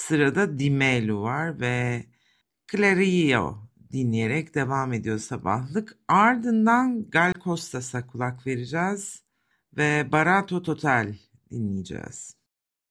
Sırada Di Melo var ve Clario dinleyerek devam ediyor sabahlık. Ardından Gal Costas'a kulak vereceğiz ve Barato Total dinleyeceğiz.